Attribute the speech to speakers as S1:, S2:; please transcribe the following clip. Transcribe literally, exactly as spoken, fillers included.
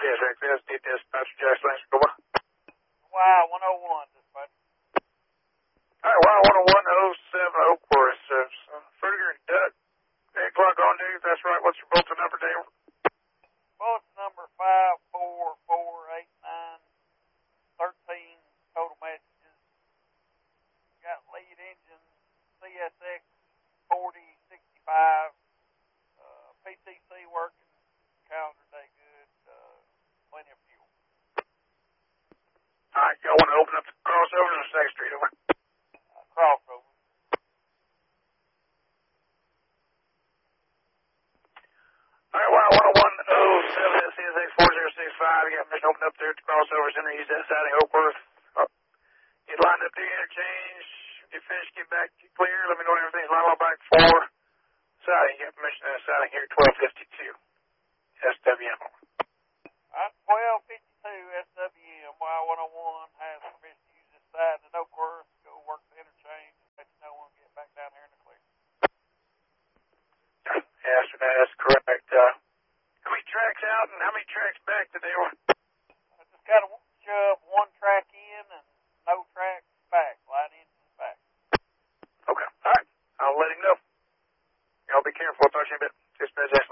S1: Yes, X S D dispatch, Jackson Lane, over.
S2: Y one oh one, dispatch.
S1: All right, Y one oh one oh seven Oakworth, uh, Fruger and Duck. eight o'clock on duty, that's right. What's your bulletin number, Dale?
S2: Bulletin number five four four eight nine thirteen, total messages. Got lead engine C S X forty sixty-five, uh, P T C working, calendar day good, uh, plenty of fuel.
S1: All right, y'all want to open up the crossovers on second Street, over?
S2: Uh, crossover.
S1: All right, Y one oh one oh seven C S X four oh six five. You got permission to open up there at the crossovers center. Use that siding, Oakworth. Uh, get lined up to the interchange. When you finish, get back clear. Let me know when everything's lined up back for siding. You got permission to siding here at twelve fifty-two. S W M.
S2: At twelve fifty-two, S W M, Y one oh one has permission to use this side in Oakworth. Go work the interchange. Let you know when we get back down here in the clear.
S1: Yes, that's correct. Uh, how many tracks out and how many tracks back today?
S2: I just got to shove one track in and no tracks back. Light engine back.
S1: Okay. All right. I'll let him know. Y'all be careful. I'll talk to you in a bit. Dispatch.